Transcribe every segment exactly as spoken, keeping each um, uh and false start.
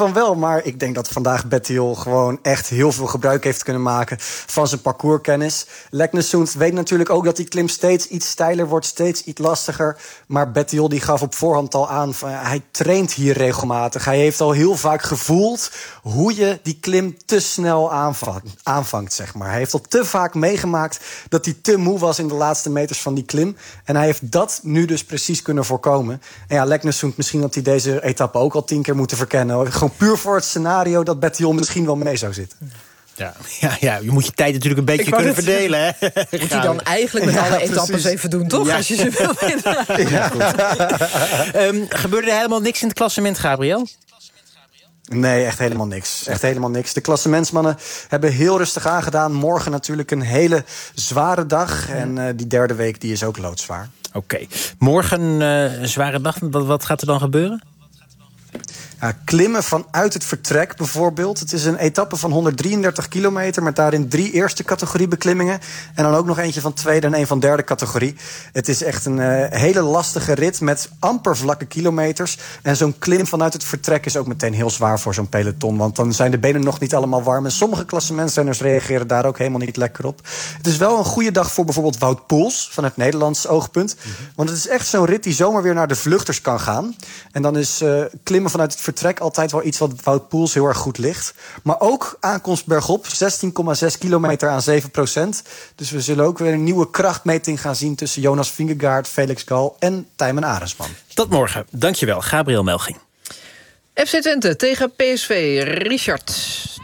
van wel, maar ik denk dat vandaag Bettiol gewoon echt heel veel gebruik heeft kunnen maken van zijn parcourskennis. Leknesund weet natuurlijk ook dat die klim steeds iets steiler wordt, steeds iets lastiger. Maar Bettiol die gaf op voorhand al aan van ja, hij traint hier regelmatig. Hij heeft al heel vaak gevoeld hoe je die klim te snel aanvangt, aanvangt zeg maar. Hij heeft al te vaak meegemaakt dat hij te moe was in de laatste meters van die klim. En hij heeft dat nu dus precies kunnen voorkomen. En ja, Leknesund misschien dat hij deze etappe ook al tien keer moeten verkennen. Gewoon puur voor het scenario dat Bettiol misschien wel mee zou zitten. Ja, ja, ja, je moet je tijd natuurlijk een beetje kunnen het verdelen. Hè? Moet je dan eigenlijk met ja, alle etappes precies. even doen, toch? Ja. Als je ze wil winnen. Ja. um, gebeurde er helemaal niks in het klassement, Gabriel? Nee, echt helemaal niks. Echt helemaal niks. De klassementsmannen hebben heel rustig aangedaan. Morgen natuurlijk een hele zware dag. En uh, die derde week die is ook loodzwaar. Oké. Okay. Morgen uh, een zware dag. Wat, wat gaat er dan gebeuren? Ja, klimmen vanuit het vertrek bijvoorbeeld. Het is een etappe van honderddrieëndertig kilometer... met daarin drie eerste categorie beklimmingen... en dan ook nog eentje van tweede en een van derde categorie. Het is echt een uh, hele lastige rit met amper vlakke kilometers. En zo'n klim vanuit het vertrek is ook meteen heel zwaar voor zo'n peloton... want dan zijn de benen nog niet allemaal warm... en sommige klassementsrenners reageren daar ook helemaal niet lekker op. Het is wel een goede dag voor bijvoorbeeld Wout Poels... vanuit Nederlands oogpunt. Mm-hmm. Want het is echt zo'n rit die zomaar weer naar de vluchters kan gaan. En dan is uh, klimmen vanuit het vertrek altijd wel iets wat Wout Poels heel erg goed ligt. Maar ook aankomst bergop, zestien komma zes kilometer aan zeven procent. Dus we zullen ook weer een nieuwe krachtmeting gaan zien... tussen Jonas Vingegaard, Felix Gal en Tijmen Arendsman. Tot morgen. Dankjewel, Gabriel Melching. F C Twente tegen P S V. Richard...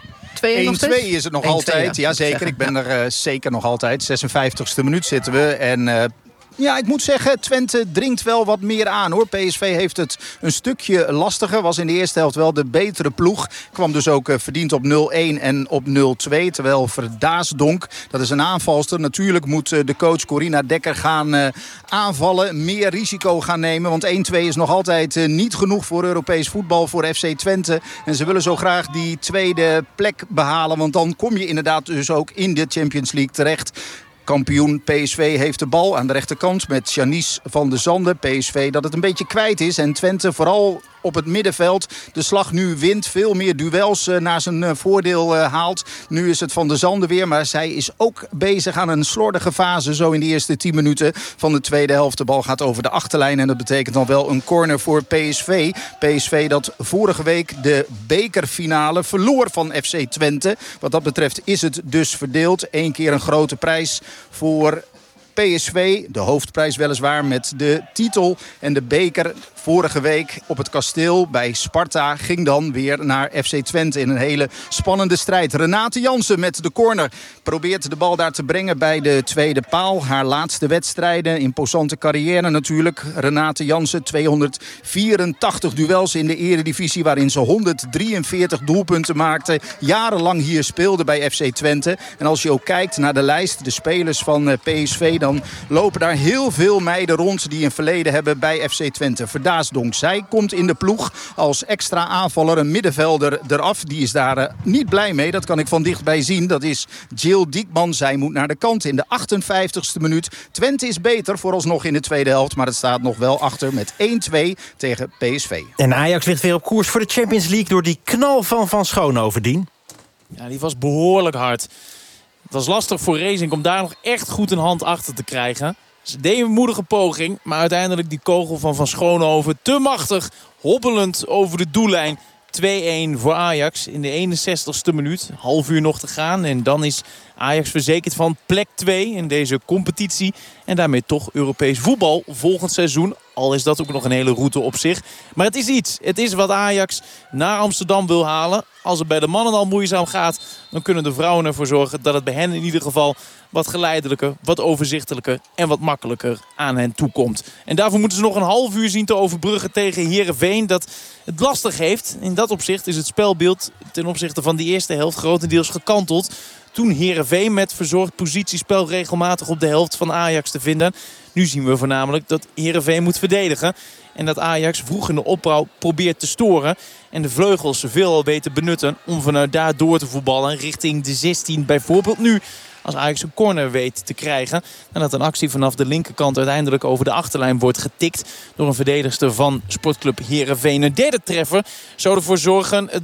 één twee is het nog altijd. Ja, zeker. Ik ben er uh, zeker nog altijd. zesenvijftigste minuut zitten we. En... Uh, Ja, ik moet zeggen, Twente dringt wel wat meer aan, hoor. P S V heeft het een stukje lastiger. Was in de eerste helft wel de betere ploeg. Kwam dus ook uh, verdiend op nul-één en op nul-twee. Terwijl Verdaasdonk, dat is een aanvalster. Natuurlijk moet uh, de coach Corina Dekker gaan uh, aanvallen. Meer risico gaan nemen. Want één-twee is nog altijd uh, niet genoeg voor Europees voetbal voor F C Twente. En ze willen zo graag die tweede plek behalen. Want dan kom je inderdaad dus ook in de Champions League terecht. Kampioen P S V heeft de bal aan de rechterkant met Janice van der Zanden. P S V dat het een beetje kwijt is. En Twente vooral op het middenveld de slag nu wint. Veel meer duels uh, naar zijn uh, voordeel uh, haalt. Nu is het Van der Zanden weer. Maar zij is ook bezig aan een slordige fase. Zo in de eerste tien minuten van de tweede helft. De bal gaat over de achterlijn. En dat betekent dan wel een corner voor P S V. P S V dat vorige week de bekerfinale verloor van F C Twente. Wat dat betreft is het dus verdeeld. Eén keer een grote prijs voor P S V, de hoofdprijs weliswaar met de titel en de beker vorige week op het kasteel bij Sparta ging dan weer naar F C Twente in een hele spannende strijd. Renate Jansen met de corner probeert de bal daar te brengen bij de tweede paal. Haar laatste wedstrijden, imposante carrière natuurlijk. Renate Jansen, tweehonderdvierentachtig duels in de eredivisie waarin ze honderddrieënveertig doelpunten maakte. Jarenlang hier speelde bij F C Twente. En als je ook kijkt naar de lijst, de spelers van P S V, dan lopen daar heel veel meiden rond die een verleden hebben bij F C Twente. Verdaasdonk, zij komt in de ploeg als extra aanvaller, een middenvelder eraf. Die is daar uh, niet blij mee, dat kan ik van dichtbij zien. Dat is Jill Diekman, zij moet naar de kant in de achtenvijftigste minuut. Twente is beter vooralsnog in de tweede helft, maar het staat nog wel achter met één-twee tegen P S V. En Ajax ligt weer op koers voor de Champions League door die knal van Van Schoonhoven. Ja, die was behoorlijk hard. Het was lastig voor Racing om daar nog echt goed een hand achter te krijgen. Ze deden een moedige poging, maar uiteindelijk die kogel van Van Schoonhoven te machtig, hobbelend over de doellijn. twee-één voor Ajax in de eenenzestigste minuut. Half uur nog te gaan en dan is Ajax verzekerd van plek twee in deze competitie. En daarmee toch Europees voetbal volgend seizoen. Al is dat ook nog een hele route op zich. Maar het is iets. Het is wat Ajax naar Amsterdam wil halen. Als het bij de mannen al moeizaam gaat, dan kunnen de vrouwen ervoor zorgen dat het bij hen in ieder geval wat geleidelijker, wat overzichtelijker en wat makkelijker aan hen toekomt. En daarvoor moeten ze nog een half uur zien te overbruggen tegen Heerenveen, dat het lastig heeft. In dat opzicht is het spelbeeld ten opzichte van die eerste helft grotendeels gekanteld. Toen Heerenveen met verzorgd positiespel regelmatig op de helft van Ajax te vinden. Nu zien we voornamelijk dat Heerenveen moet verdedigen. En dat Ajax vroeg in de opbouw probeert te storen. En de vleugels veel weten benutten om vanuit daar door te voetballen richting de zestien. Bijvoorbeeld nu als Ajax een corner weet te krijgen. En dat een actie vanaf de linkerkant uiteindelijk over de achterlijn wordt getikt door een verdedigster van sportclub Heerenveen. Een derde treffer zou ervoor zorgen